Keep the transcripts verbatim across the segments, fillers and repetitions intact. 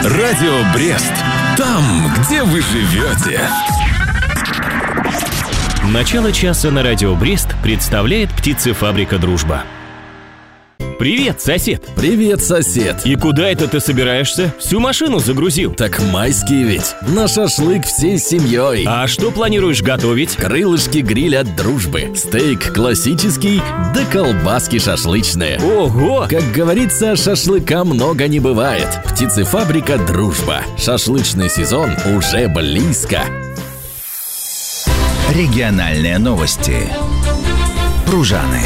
Радио Брест. Там, где вы живете. Начало часа на Радио Брест представляет птицефабрика «Дружба». Привет, сосед! Привет, сосед! И куда это ты собираешься? Всю машину загрузил? Так майские ведь! На шашлык всей семьей! А что планируешь готовить? Крылышки гриль от дружбы, стейк классический, да колбаски шашлычные. Ого! Как говорится, шашлыка много не бывает. Птицефабрика «Дружба». Шашлычный сезон уже близко. Региональные новости. Пружаны.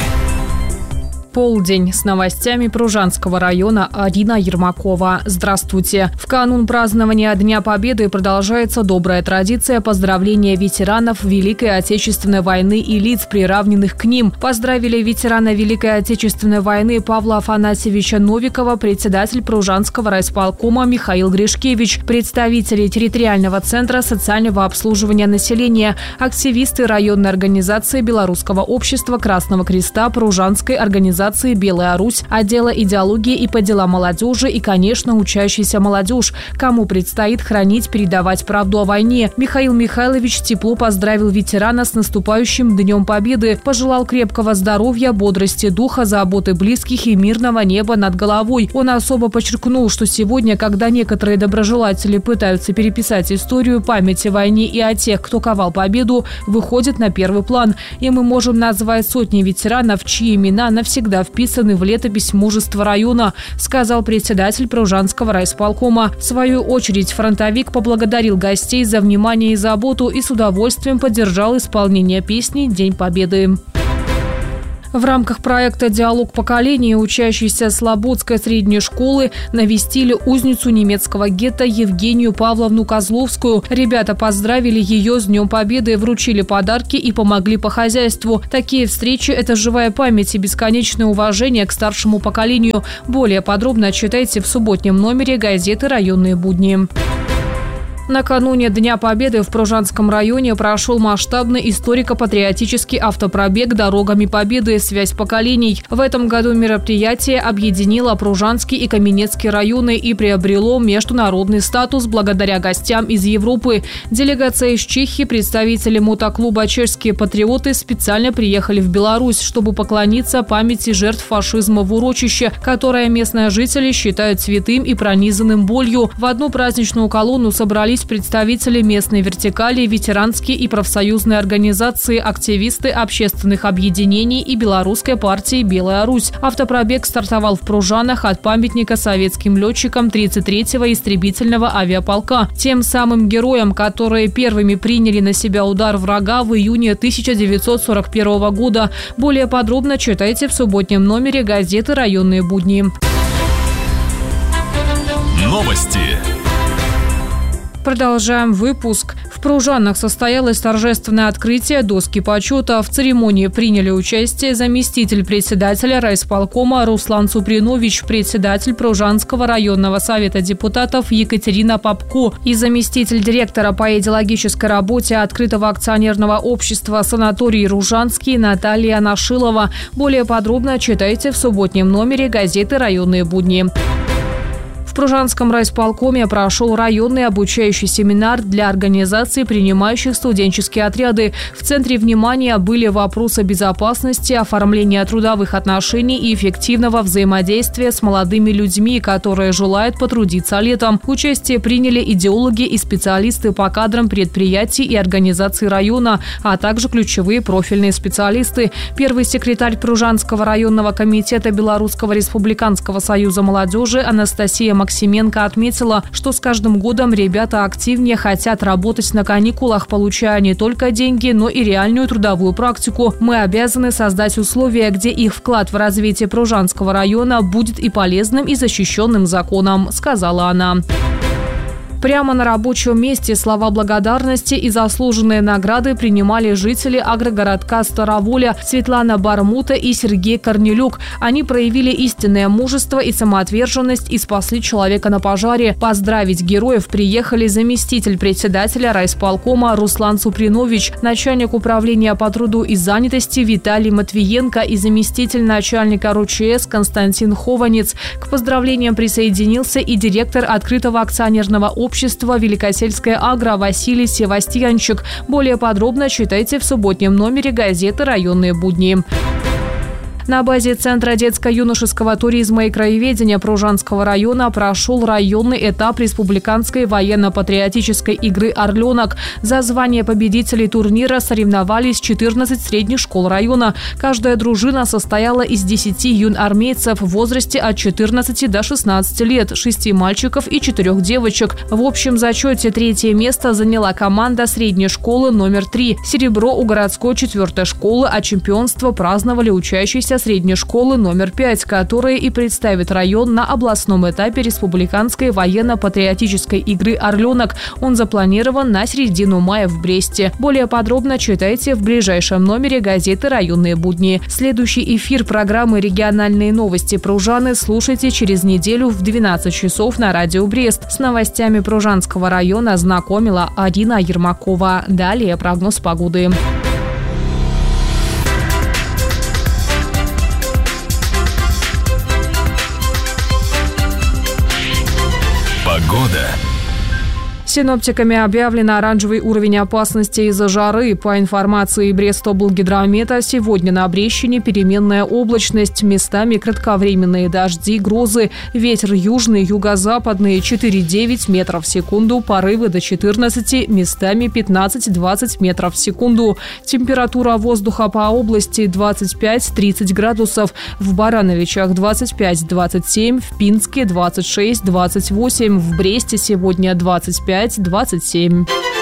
Полдень. С новостями Пружанского района Арина Ермакова. Здравствуйте. В канун празднования Дня Победы продолжается добрая традиция поздравления ветеранов Великой Отечественной войны и лиц, приравненных к ним. Поздравили ветерана Великой Отечественной войны Павла Афанасьевича Новикова, председатель Пружанского райисполкома Михаил Гришкевич, представители территориального центра социального обслуживания населения, активисты районной организации Белорусского общества Красного Креста, Пружанской организации «Белая Русь», отдела идеологии и по делам молодежи и, конечно, учащаяся молодежь, кому предстоит хранить, передавать правду о войне. Михаил Михайлович тепло поздравил ветерана с наступающим Днем Победы, пожелал крепкого здоровья, бодрости духа, заботы близких и мирного неба над головой. Он особо подчеркнул, что сегодня, когда некоторые доброжелатели пытаются переписать историю, память о войне и о тех, кто ковал победу, выходит на первый план. И мы можем назвать сотни ветеранов, чьи имена навсегда вписаны в летопись мужества района, сказал председатель Пружанского райисполкома. В свою очередь фронтовик поблагодарил гостей за внимание и заботу и с удовольствием поддержал исполнение песни «День Победы». В рамках проекта «Диалог поколений» учащиеся Слободской средней школы навестили узницу немецкого гетто Евгению Павловну Козловскую. Ребята поздравили ее с Днем Победы, вручили подарки и помогли по хозяйству. Такие встречи – это живая память и бесконечное уважение к старшему поколению. Более подробно читайте в субботнем номере газеты «Районные будни». Накануне Дня Победы в Пружанском районе прошел масштабный историко-патриотический автопробег «Дорогами Победы. Связь поколений». В этом году мероприятие объединило Пружанский и Каменецкий районы и приобрело международный статус благодаря гостям из Европы. Делегация из Чехии, представители мотоклуба «Чешские патриоты» специально приехали в Беларусь, чтобы поклониться памяти жертв фашизма в урочище, которое местные жители считают святым и пронизанным болью. В одну праздничную колонну собрались представители местной вертикали, ветеранские и профсоюзные организации, активисты общественных объединений и белорусской партии «Белая Русь». Автопробег стартовал в Пружанах от памятника советским летчикам тридцать третьего истребительного авиаполка. Тем самым героям, которые первыми приняли на себя удар врага в июне тысяча девятьсот сорок первого года. Более подробно читайте в субботнем номере газеты «Районные будни». Новости. Продолжаем выпуск. В Пружанах состоялось торжественное открытие доски почета. В церемонии приняли участие заместитель председателя райисполкома Руслан Цупринович, председатель Пружанского районного совета депутатов Екатерина Попко и заместитель директора по идеологической работе открытого акционерного общества «Санаторий Ружанский» Наталья Нашилова. Более подробно читайте в субботнем номере газеты «Районные будни». В Пружанском райисполкоме прошел районный обучающий семинар для организаций, принимающих студенческие отряды. В центре внимания были вопросы безопасности, оформления трудовых отношений и эффективного взаимодействия с молодыми людьми, которые желают потрудиться летом. Участие приняли идеологи и специалисты по кадрам предприятий и организаций района, а также ключевые профильные специалисты. Первый секретарь Пружанского районного комитета Белорусского республиканского союза молодежи Анастасия Максименко отметила, что с каждым годом ребята активнее хотят работать на каникулах, получая не только деньги, но и реальную трудовую практику. Мы обязаны создать условия, где их вклад в развитие Пружанского района будет и полезным, и защищенным законом, сказала она. Прямо на рабочем месте слова благодарности и заслуженные награды принимали жители агрогородка Староволя Светлана Бармута и Сергей Корнелюк. Они проявили истинное мужество и самоотверженность и спасли человека на пожаре. Поздравить героев приехали заместитель председателя райисполкома Руслан Супринович, начальник управления по труду и занятости Виталий Матвиенко и заместитель начальника РУЧС Константин Хованец. К поздравлениям присоединился и директор открытого акционерного общества «Великосельская агро» Василий Севастьянчик. Более подробно читайте в субботнем номере газеты «Районные будни». На базе Центра детско-юношеского туризма и краеведения Пружанского района прошел районный этап республиканской военно-патриотической игры «Орленок». За звание победителей турнира соревновались четырнадцать средних школ района. Каждая дружина состояла из десяти юнармейцев в возрасте от четырнадцати до шестнадцати лет, шести мальчиков и четырех девочек. В общем зачете третье место заняла команда средней школы номер три. Серебро у городской четвертой школы, а чемпионство праздновали учащиеся средней школы номер пять, которая и представит район на областном этапе республиканской военно-патриотической игры «Орленок». Он запланирован на середину мая в Бресте. Более подробно читайте в ближайшем номере газеты «Районные будни». Следующий эфир программы «Региональные новости Пружаны» слушайте через неделю в двенадцать часов на радио Брест. С новостями Пружанского района знакомила Арина Ермакова. Далее прогноз погоды. Погода. Синоптиками объявлен оранжевый уровень опасности из-за жары. По информации Брестоблгидромета, сегодня на Брещине переменная облачность, местами кратковременные дожди, грозы, ветер южный, юго-западный четыре-девять метров в секунду, порывы до четырнадцати, местами пятнадцать-двадцать метров в секунду. Температура воздуха по области двадцать пять-тридцать градусов, в Барановичах двадцать пять-двадцать семь, в Пинске двадцать шесть-двадцать восемь, в Бресте сегодня двадцать пять двадцать семь.